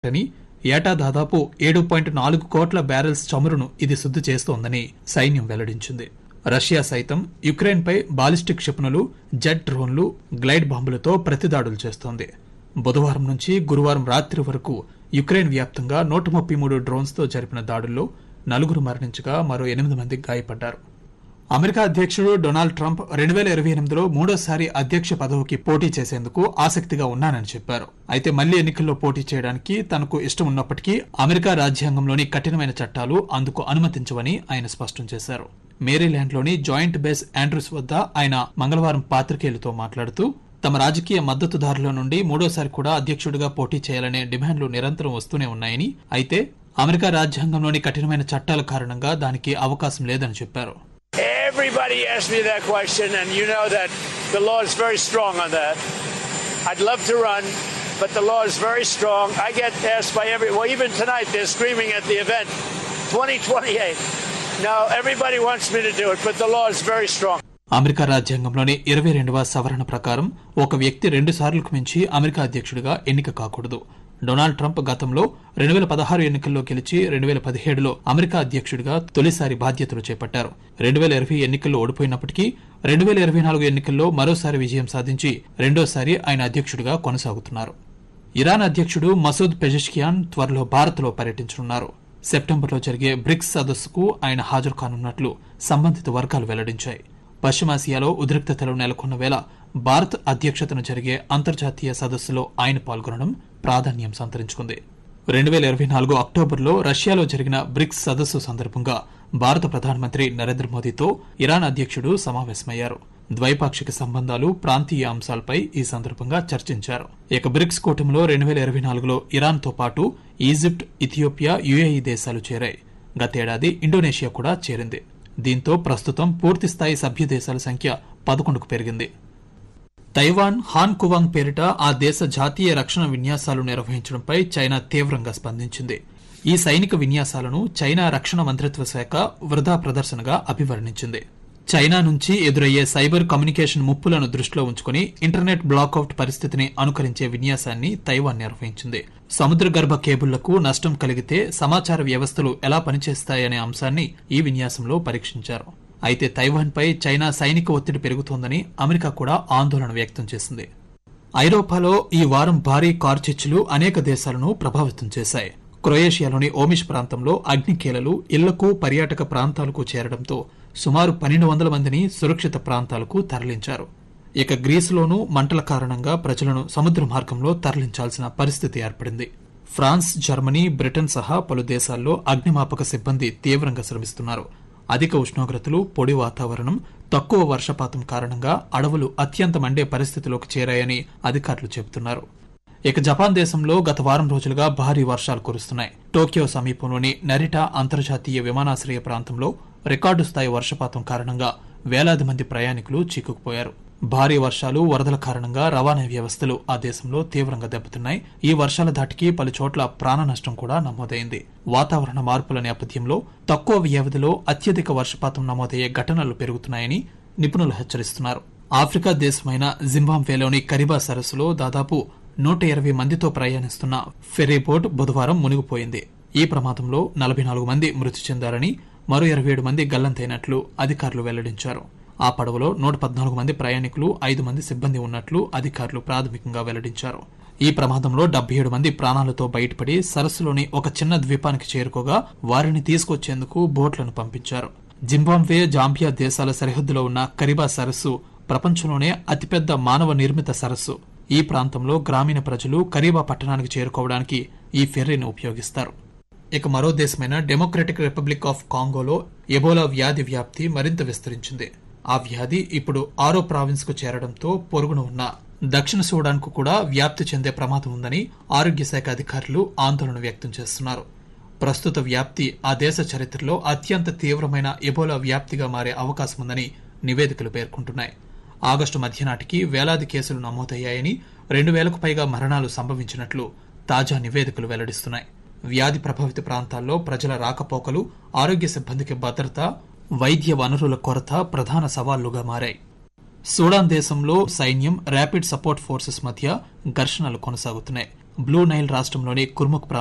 అని, ఏటా దాదాపు 7.4 కోట్ల బ్యారెల్స్ చమురును ఇది శుద్ధి చేస్తోందని సైన్యం వెల్లడించింది. రష్యా సైతం యుక్రెయిన్పై బాలిస్టిక్ క్షిపణులు, జెట్ డ్రోన్లు, గ్లైడ్ బాంబులతో ప్రతిదాడులు చేస్తోంది. బుధవారం నుంచి గురువారం రాత్రి వరకు యుక్రెయిన్ వ్యాప్తంగా 133 డ్రోన్స్తో జరిపిన దాడుల్లో 4 మరణించగా మరో 8 మంది గాయపడ్డారు. అమెరికా అధ్యక్షుడు డొనాల్డ్ ట్రంప్ 2028లో మూడోసారి అధ్యక్ష పదవికి పోటీ చేసేందుకు ఆసక్తిగా ఉన్నానని చెప్పారు. అయితే మళ్లీ ఎన్నికల్లో పోటీ చేయడానికి తనకు ఇష్టం ఉన్నప్పటికీ అమెరికా రాజ్యాంగంలోని కఠినమైన చట్టాలు అందుకు అనుమతించవని ఆయన స్పష్టం చేశారు. మేరీల్యాండ్లోని జాయింట్ బేస్ ఆండ్రూస్ వద్ద ఆయన మంగళవారం పాత్రికేయులతో మాట్లాడుతూ, తమ రాజకీయ మద్దతుదారుల నుండి మూడోసారి కూడా అధ్యక్షుడిగా పోటీ చేయాలనే డిమాండ్లు నిరంతరం వస్తూనే ఉన్నాయని, అయితే అమెరికా రాజ్యాంగంలోని కఠినమైన చట్టాల కారణంగా దానికి అవకాశం లేదని చెప్పారు. Everybody asked me that question, and you know that the law is very strong on that. I'd love to run, but the law is very strong. I get asked by even tonight they're screaming at the event, 2028. No, everybody wants me to do it, but the law is very strong. America రాజ్యాంగంలోని 22వ సవరణ ప్రకారం ఒక వ్యక్తి 2 సార్లకు మించి America అధ్యక్షుడిగా ఎన్నిక కాకూడదు. Donald Trump గతంలో 2016 ఎన్నికల్లో గెలిచి 2017లో అమెరికా అధ్యక్షుడిగా తొలిసారి బాధ్యతలు చేపట్టారు. 2020 ఎన్నికల్లో ఓడిపోయినప్పటికీ 2024 ఎన్నికల్లో మరోసారి విజయం సాధించి రెండోసారి ఆయన అధ్యక్షుడిగా కొనసాగుతున్నారు. ఇరాన్ అధ్యక్షుడు మసూద్ పెజెష్కియాన్ త్వరలో భారత్లో పర్యటించనున్నారు. సెప్టెంబర్లో జరిగే బ్రిక్స్ సదస్సుకు ఆయన హాజరు కానున్నట్లు సంబంధిత వర్గాలు వెల్లడించాయి. పశ్చిమాసియాలో ఉద్రిక్తతలు నెలకొన్న వేళ భారత్ అధ్యక్షతను జరిగే అంతర్జాతీయ సదస్సులో ఆయన పాల్గొనడం ప్రాధాన్యం సంతరించుకుంది. 2024 అక్టోబర్లో రష్యాలో జరిగిన బ్రిక్స్ సదస్సు సందర్భంగా భారత ప్రధానమంత్రి నరేంద్ర మోదీతో ఇరాన్ అధ్యక్షుడు సమావేశమయ్యారు. ద్వైపాక్షిక సంబంధాలు, ప్రాంతీయ అంశాలపై ఈ సందర్భంగా చర్చించారు. ఇక బ్రిక్స్ కూటమిలో 2024లో ఇరాన్తో పాటు ఈజిప్ట్, ఇథియోపియా, యుఏఈ దేశాలు చేరాయి. గతేడాది ఇండోనేషియా కూడా చేరింది. దీంతో ప్రస్తుతం పూర్తిస్థాయి సభ్య దేశాల సంఖ్య 11కు పెరిగింది. తైవాన్ హాన్ కువాంగ్ పేరిట ఆ దేశ జాతీయ రక్షణ విన్యాసాలు నిర్వహించడంపై చైనా తీవ్రంగా స్పందించింది. ఈ సైనిక విన్యాసాలను చైనా రక్షణ మంత్రిత్వ శాఖ వృధా ప్రదర్శనగా అభివర్ణించింది. చైనా నుంచి ఎదురయ్యే సైబర్ కమ్యూనికేషన్ ముప్పులను దృష్టిలో ఉంచుకుని ఇంటర్నెట్ బ్లాకౌట్ పరిస్థితిని అనుకరించే విన్యాసాన్ని తైవాన్ నిర్వహించింది. సముద్ర గర్భ కేబుళ్లకు నష్టం కలిగితే సమాచార వ్యవస్థలు ఎలా పనిచేస్తాయనే అంశాన్ని ఈ విన్యాసంలో పరీక్షించారు. అయితే తైవాన్పై చైనా సైనిక ఒత్తిడి పెరుగుతోందని అమెరికా కూడా ఆందోళన వ్యక్తం చేసింది. ఐరోపాలో ఈ వారం భారీ కార్చిచ్చులు అనేక దేశాలను ప్రభావితం చేశాయి. క్రొయేషియాలోని ఓమిష్ ప్రాంతంలో అగ్నికీలలు ఇళ్లకు, పర్యాటక ప్రాంతాలకు చేరడంతో సుమారు 1200 మందిని సురక్షిత ప్రాంతాలకు తరలించారు. ఇక గ్రీసులోనూ మంటల కారణంగా ప్రజలను సముద్ర మార్గంలో తరలించాల్సిన పరిస్థితి ఏర్పడింది. ఫ్రాన్స్, జర్మనీ, బ్రిటన్ సహా పలు దేశాల్లో అగ్నిమాపక సిబ్బంది తీవ్రంగా శ్రమిస్తున్నారు. అధిక ఉష్ణోగ్రతలు, పొడి వాతావరణం, తక్కువ వర్షపాతం కారణంగా అడవులు అత్యంత మండే పరిస్థితిలోకి చేరాయని అధికారులు చెబుతున్నారు. ఇక జపాన్ దేశంలో గత వారం రోజులుగా భారీ వర్షాలు కురుస్తున్నాయి. టోక్యో సమీపంలోని నరిటా అంతర్జాతీయ విమానాశ్రయ ప్రాంతంలో రికార్డు స్థాయి వర్షపాతం కారణంగా వేలాది మంది ప్రయాణికులు చిక్కుకుపోయారు. భారీ వర్షాలు, వరదల కారణంగా రవాణా వ్యవస్థలు ఆ దేశంలో తీవ్రంగా దెబ్బతిన్నాయి. ఈ వర్షాల ధాటికి పలు చోట్ల ప్రాణ నష్టం కూడా నమోదైంది. వాతావరణ మార్పుల నేపథ్యంలో తక్కువ వ్యవధిలో అత్యధిక వర్షపాతం నమోదయ్యే ఘటనలు పెరుగుతున్నాయని నిపుణులు హెచ్చరిస్తున్నారు. ఆఫ్రికా దేశమైన జింబాబ్వేలోని కరిబా సరస్సులో దాదాపు 120 మందితో ప్రయాణిస్తున్న ఫెర్రీ బోట్ బుధవారం మునిగిపోయింది. ఈ ప్రమాదంలో 44 మంది మృతి చెందారని, మరో 27 మంది గల్లంతైనట్లు అధికారులు వెల్లడించారు. ఆ పడవలో 114 మంది ప్రయాణికులు, 5 మంది సిబ్బంది ఉన్నట్లు అధికారులు ప్రాథమికంగా వెల్లడించారు. ఈ ప్రమాదంలో 77 మంది ప్రాణాలతో బయటపడి సరస్సులోని ఒక చిన్న ద్వీపానికి చేరుకోగా వారిని తీసుకొచ్చేందుకు బోట్లను పంపించారు. జింబాబ్వే, జాంబియా దేశాల సరిహద్దులో ఉన్న కరిబా సరస్సు ప్రపంచంలోనే అతిపెద్ద మానవ నిర్మిత సరస్సు. ఈ ప్రాంతంలో గ్రామీణ ప్రజలు కరీబా పట్టణానికి చేరుకోవడానికి ఈ ఫెర్రీని ఉపయోగిస్తారు. ఇక మరో దేశమైన డెమోక్రటిక్ రిపబ్లిక్ ఆఫ్ కాంగోలో ఎబోలా వ్యాధి వ్యాప్తి మరింత విస్తరించింది. ఆ వ్యాధి ఇప్పుడు 6వ ప్రావిన్స్ కు చేరడంతో పొరుగున ఉన్న దక్షిణ సూడాన్ కు కూడా వ్యాప్తి చెందే ప్రమాదం ఉందని ఆరోగ్య శాఖ అధికారులు ఆందోళన వ్యక్తం చేస్తున్నారు. ప్రస్తుత వ్యాప్తి ఆ దేశ చరిత్రలో అత్యంత తీవ్రమైన ఎబోలా వ్యాప్తిగా మారే అవకాశం ఉందని నివేదికలు పేర్కొంటున్నాయి. ఆగస్టు మధ్య నాటికి వేలాది కేసులు నమోదయ్యాయని, 2000కు పైగా మరణాలు సంభవించినట్లు తాజా నివేదికలు వెల్లడిస్తున్నాయి. వ్యాధి ప్రభావిత ప్రాంతాల్లో ప్రజల రాకపోకలు, ఆరోగ్య సిబ్బందికి భద్రత, వైద్య వనరుల కొరత ప్రధాన సవాళ్లుగా మారాయి. సూడాన్ దేశంలో సైన్యం, ర్యాపిడ్ సపోర్ట్ ఫోర్సెస్ మధ్య ఘర్షణలు కొనసాగుతున్నాయి. బ్లూ నైల్ రాష్ట్రంలోని కుర్ముక్